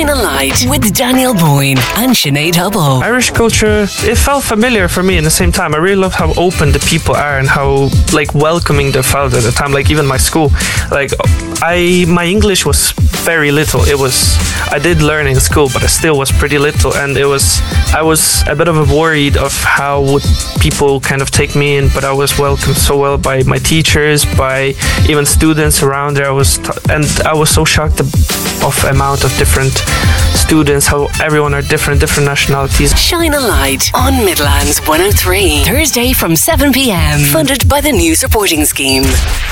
Shine a Light with Daniel Boyne and Sinead Hubble. Irish culture, it felt familiar for me. At the same time, I really love how open the people are and how welcoming they felt at the time. Even my school, my English was very little. I did learn in school, but I still was pretty little, and I was a bit of a worried of how would people kind of take me in, but I was welcomed so well by my teachers, by even students around there. And I was so shocked of amount of different students, how everyone are different nationalities. Shine a Light on Midlands 103. Thursday from 7 p.m. Funded by the News Reporting Scheme.